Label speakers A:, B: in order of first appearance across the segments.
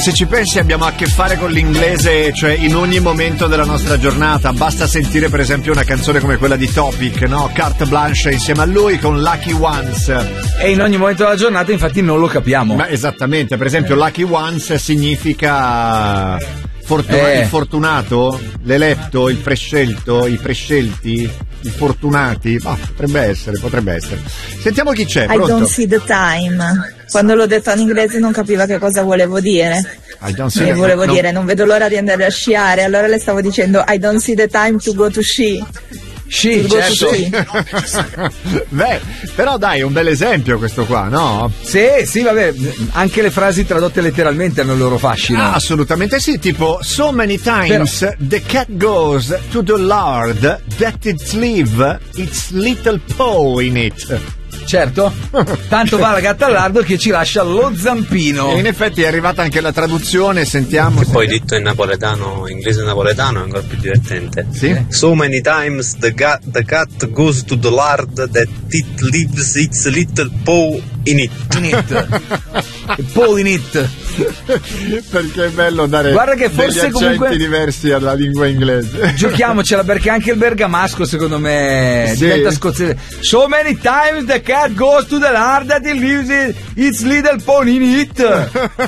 A: se ci pensi abbiamo a che fare con l'inglese, cioè in ogni momento della nostra giornata. Basta sentire per esempio una canzone come quella di Topic, no? Carte Blanche insieme a lui con Lucky Ones.
B: E in ogni momento della giornata infatti non lo capiamo.
A: Ma esattamente, per esempio Lucky Ones significa il fortunato, l'eletto, il prescelto, i prescelti, i fortunati. Potrebbe essere. Sentiamo chi c'è. Pronto?
C: I don't see the time. Quando l'ho detto in inglese non capiva che cosa volevo dire. Volevo dire non vedo l'ora di andare a sciare. Allora le stavo dicendo I don't see the time to go to ski.
B: Sì, certo.
A: Beh, però dai, è un bel esempio questo qua, no?
B: Sì, vabbè, anche le frasi tradotte letteralmente hanno il loro fascino.
A: Assolutamente sì, tipo so many times the cat goes to the lard that its leave its little paw in it.
B: Certo, tanto va la gatta al lardo che ci lascia lo zampino.
A: E in effetti è arrivata anche la traduzione, sentiamo.
D: Poi detto in napoletano, inglese napoletano è ancora più divertente.
A: Sì?
D: So many times the cat goes to the lard that it leaves its little paw in it.
B: Paw in it.
A: Perché è bello dare degli accenti diversi alla lingua inglese.
B: Giochiamocela, perché anche il bergamasco secondo me diventa scozzese. So many times the cat goes to the lard that it leaves its little paw in it.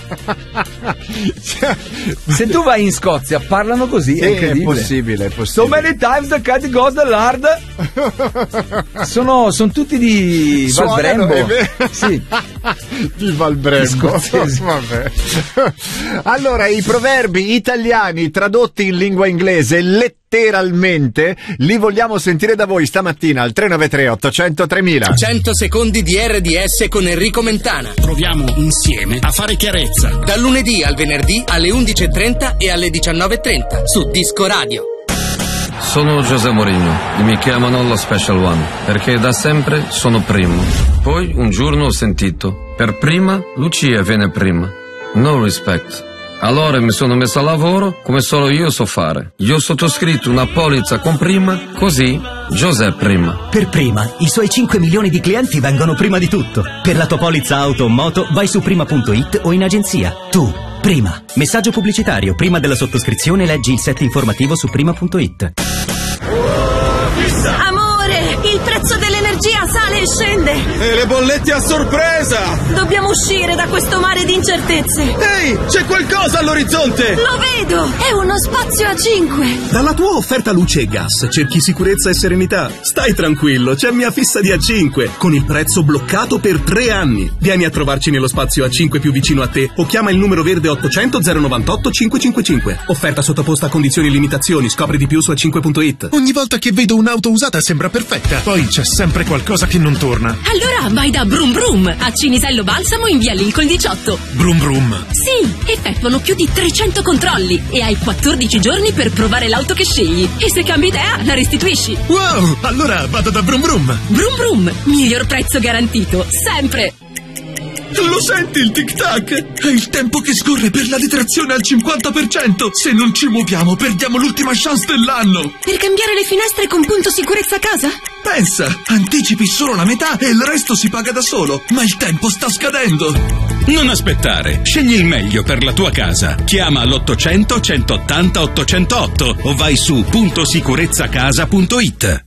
B: Se tu vai in Scozia parlano così, è incredibile.
A: È possibile.
B: So many times the cat goes to the lard. Sono tutti di Valbrembo. Sì.
A: Di Valbrembo. Vabbè. Allora, i proverbi italiani tradotti in lingua inglese letteralmente li vogliamo sentire da voi stamattina al 393 800 3000.
E: 100 secondi di RDS con Enrico Mentana.
F: Proviamo insieme a fare chiarezza.
E: Dal lunedì al venerdì alle 11:30 e alle 19:30 su Disco Radio.
G: Sono José Mourinho e mi chiamano lo Special One perché da sempre sono primo. Poi un giorno ho sentito, per prima Lucia viene prima. No respect. Allora mi sono messo a lavoro come solo io so fare. Io ho sottoscritto una polizza con prima, così José prima.
H: Per prima, i suoi 5 milioni di clienti vengono prima di tutto. Per la tua polizza auto o moto vai su prima.it o in agenzia. Tu, prima. Messaggio pubblicitario. Prima della sottoscrizione leggi il set informativo su prima.it.
I: Amore, il prezzo dell'energia sale e scende.
J: E le bollette a sorpresa.
I: Dobbiamo uscire da questo mare di incertezze.
J: Ehi, c'è qualcosa all'orizzonte.
I: Lo vedo, è uno spazio a 5.
J: Dalla tua offerta luce e gas cerchi sicurezza e serenità. Stai tranquillo, c'è mia fissa di A5 con il prezzo bloccato per 3 anni. Vieni a trovarci nello spazio A5 più vicino a te o chiama il numero verde 800 098 555. Offerta sottoposta a condizioni e limitazioni. Scopri di più su A5.it.
F: Ogni volta che vedo un'auto usata sembra perfetta, poi c'è sempre qualcosa che non torna.
I: Allora vai da Brum Brum a Cinisello Balsamo in via Lincoln 18.
F: Brum Brum.
I: Sì, effettuano più di 300 controlli e hai 14 giorni per provare l'auto che scegli. E se cambi idea, la restituisci.
F: Wow, allora vado da Brum Brum.
I: Brum Brum, miglior prezzo garantito, sempre.
J: Lo senti il tic-tac? È il tempo che scorre per la detrazione al 50%. Se non ci muoviamo, perdiamo l'ultima chance dell'anno.
I: Per cambiare le finestre con punto sicurezza a casa?
J: Pensa, anticipi solo la metà e il resto si paga da solo. Ma il tempo sta scadendo.
F: Non aspettare, scegli il meglio per la tua casa. Chiama l'800 180 808 o vai su .sicurezzacasa.it.